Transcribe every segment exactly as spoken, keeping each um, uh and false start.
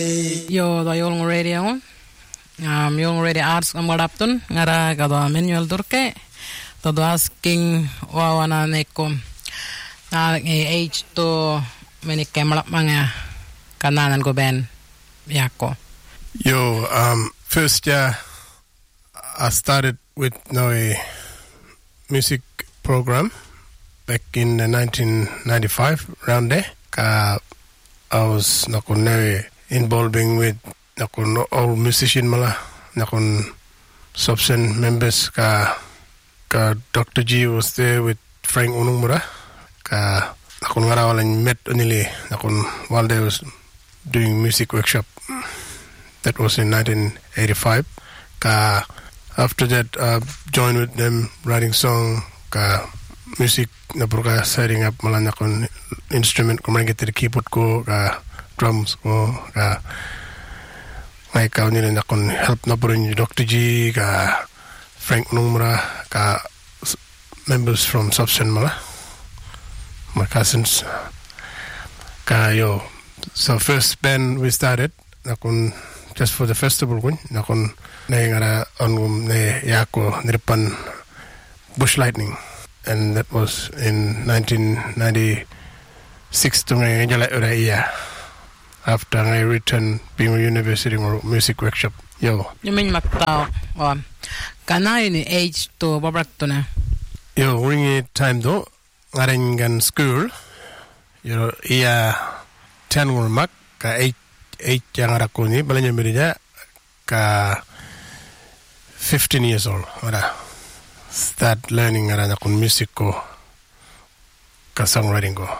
Yo da Yolngu Radio. Um, Yolngu Radio Arts ngamadaptun ngara kado manual turke. Todo asking wawana neko. Na age to menike malap mga kananan ko ben yako. Yo, um, first year I started with no a music program back in uh, nineteen ninety-five around there. Ka I was nakon involving with nakon all musician mala nakon subsen members ka ka Doctor G was there with Frank Onumura ka nakon ngara wala met onili nakon while they was doing music workshop. That was in nineteen eighty-five. Ka after that I uh, joined with them writing song ka music na pura setting up mala nakon instrument ko man get the keyboard ko ka drums ko ka may ka nila nakon help na pura ni Doctor G ka Frank Onumura ka members from Subsen mala my cousins ka yo. So first band we started nakon just for the festival kun nakon na ngara on ne yako nirpan Bush Lightning, and that was in nineteen ninety-six to me yeah after I returned being university music workshop. Yo You mean makta o kanay ni age to babrakto na. Yo ring time do ngarengan school yo iya ten mak ka eight eight yang arako ni balanya merija ka fifteen years old ora start learning arana kun music ko ka songwriting ko.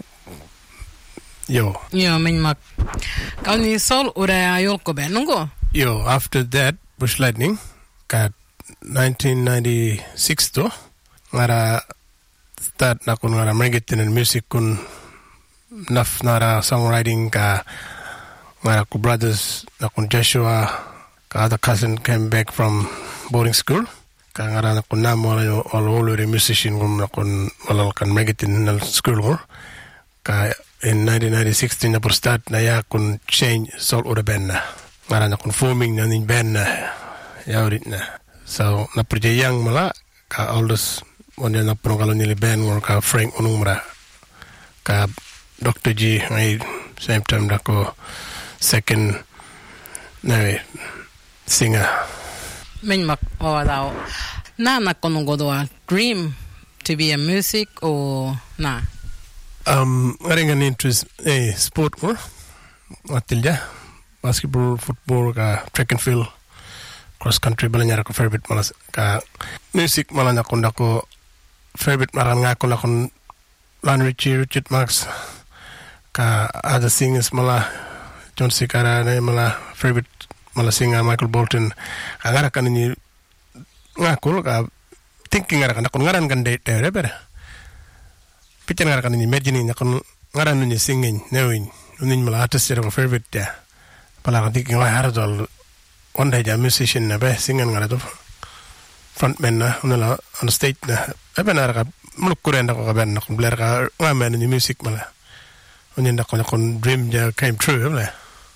Yo Yo min mak kau ni sol ura ayol ko ben nungo. Yo after that Bush Lightning ka nineteen ninety-six to ngara start na kun ngara megitin music kun naf nara songwriting ka ngara ku brothers na kun Joshua ka other cousin came back from boarding school ka ngara na kun namo all older musician kum na kun walal kan megitin na school ko ka in nineteen ninety-six na por start na ya kun change sol ura band na ngara na kun forming na ning band na yaurit na so na projeyang mala ka oldest one na pro kalon nili band or ka Frank Onumura ka Doctor G ay same time na ko second na singer. Min mak o daw. Na nakonongo do dream to be a music or na. Um, ngarengan interest eh sport ko atilja basketball, football ka track and field cross country balanya ko favorite malas ka music malanya ko ndako favorite maran nga ko nakon Lan Richie, Richard Marx ka other singers mala John Sikara na mala favorite mala singer Michael Bolton ngara kan ni ngakul ka thinking ngara kan kon ngaran kan de tere bera pichen ngara kan ni imagine ni kon ngaran ni singing knowing unin mala artist ko favorite ya pala kan thinking la haradol one day ja musician na be singer ngara to frontman na unala on stage na ebenara ka muluk kurenda ko ka ben ko bler ka ngamen ni music mala unin da kon kon dream ja came true la.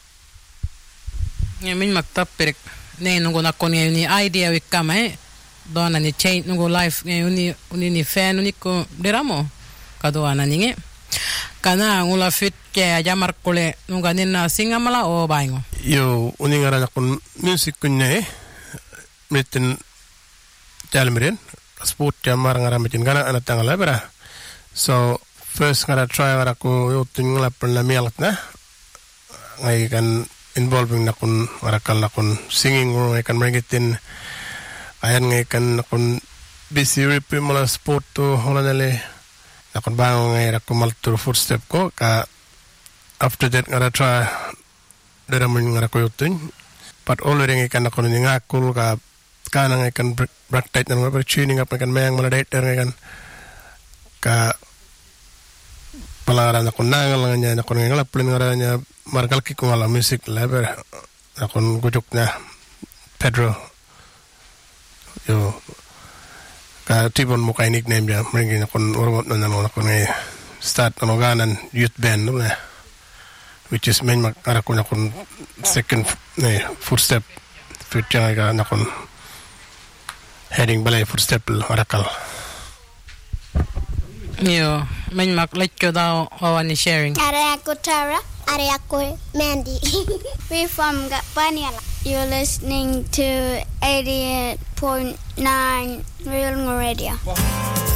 Ya min makta perek ne nungo na kon ni idea wi kama dona ni change nungo life ne uni uni ni fan uni ko deramo kado ana ninge kana ngula fit ke jamar kole nunga nina singa mala o baingo. Yo uni ngara na kon music kunne meten jalmeren sport jamar ngara meten kana ana tangala bera so first ngara try ngara ko yo tingla perna mielak na ngai kan involving na kun warakal na kun singing or ngai kan megitin ayan ngai kan na kun busy ripi mala sport to hola nale na kun bango ngai ra kun maltur footstep ko ka after that ngara try dera mun ngara ko yotin but already ngai kan na kun ngakul ka kana ngai kan break tight na ngai tuning up kan mayang mala date ngai kan ka palara na kun nangal nga na kun ngala plin ngara nya margal ki ko ala music lever na kun gujuk na Pedro yo ka tibon mo kay nickname ja mringi na kun ormot na na kun start ano ganan youth band no na which is main ara ko nakon second eh, footstep future ga nakon heading balay footstep arakal. Yo, main mak lekyo daw awan ni sharing. Are ako Tara, are ako Mandy. We're from Gapaniala. You're listening to eighty-eight point nine Real Radio.